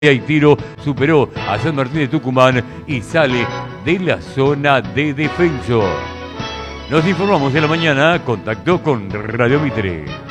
y Tiro superó a San Martín de Tucumán y sale de la zona de descenso. Nos informamos en la mañana, contacto con Radio Mitre.